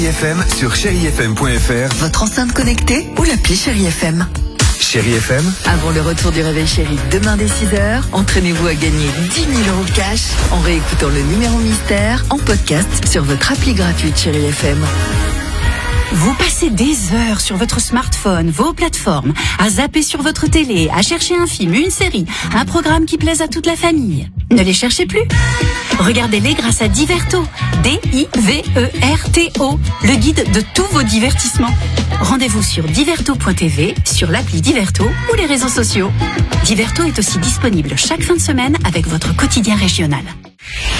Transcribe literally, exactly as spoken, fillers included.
F M sur chéri F M point F R. Votre enceinte connectée ou l'appli Chéri F M. Chéri F M. Avant le retour du réveil chéri demain dès six heures, entraînez-vous à gagner dix mille euros cash en réécoutant le numéro mystère en podcast sur votre appli gratuite Chéri F M. Vous passez des heures sur votre smartphone, vos plateformes, à zapper sur votre télé, à chercher un film, une série, un programme qui plaise à toute la famille. Ne les cherchez plus. Regardez-les grâce à Diverto. D I V E R T O, le guide de tous vos divertissements. Rendez-vous sur diverto point t v, sur l'appli Diverto ou les réseaux sociaux. Diverto est aussi disponible chaque fin de semaine avec votre quotidien régional.